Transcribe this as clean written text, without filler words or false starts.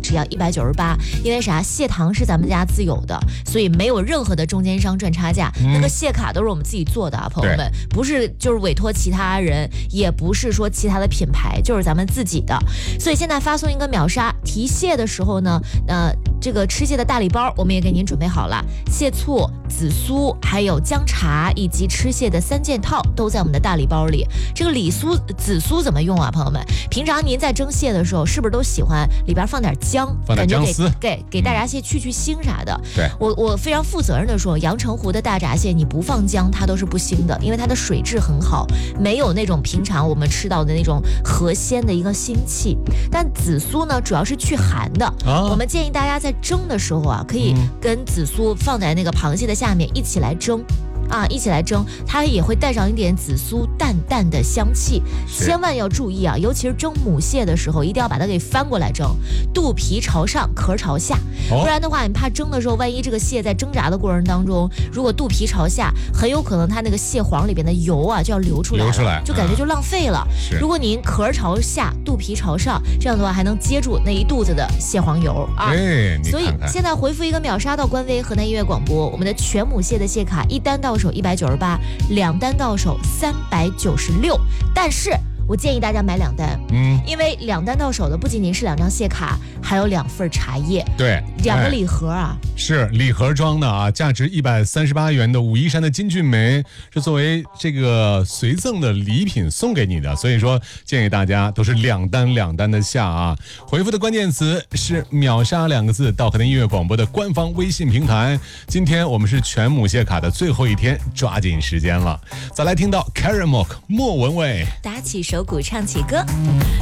只要198。因为啥？蟹糖是咱们家自有的，所以没有任何的中间商赚差价。那个蟹卡都是我们自己做的啊，朋友们，不是就是委托其他人，也不是说其他的品牌，就是咱们自己的。所以现在发送一个秒杀提蟹的时候呢，这个吃蟹的大礼包我们也给您准备好了，蟹醋、紫苏，还有姜茶以及吃蟹的3件套都在我们的大礼包里。这个紫苏怎么用啊，朋友们？平常您在蒸蟹的时候，是不是都喜欢里边放点姜， 放点姜丝， 给大闸蟹去腥啥的？ 对， 我非常负责任的说，阳澄湖的大闸蟹你不放姜它都是不腥的，因为它的水质很好，没有那种平常我们吃到的那种河鲜的一个腥气。但紫苏呢，主要是去寒的。我们建议大家在蒸的时候啊，可以跟紫苏放在那个螃蟹的下面一起来蒸。一起来蒸，它也会带上一点紫苏淡淡的香气。千万要注意啊，尤其是蒸母蟹的时候，一定要把它给翻过来蒸，肚皮朝上，壳朝下，不然的话，你怕蒸的时候，万一这个蟹在挣扎的过程当中，如果肚皮朝下，很有可能它那个蟹黄里边的油啊就要流出来，就感觉就浪费了。如果您壳朝下，肚皮朝上，这样的话还能接住那一肚子的蟹黄油啊。所以现在回复一个秒杀到官微河南音乐广播，我们的全母蟹的蟹卡1单到手198，2单到手396。但是我建议大家买2单，因为2单到手的不仅仅是2张蟹卡，还有2份茶叶， 对 ，2个礼盒啊， 是礼盒装的啊，价值138元的武夷山的金骏眉是作为这个随赠的礼品送给你的，所以说建议大家都是2单的下啊。回复的关键词是秒杀2个字到河南音乐广播的官方微信平台。今天我们是全母蟹卡的最后一天，抓紧时间了。再来听到 Karamok 莫文蔚打起手鼓唱起歌，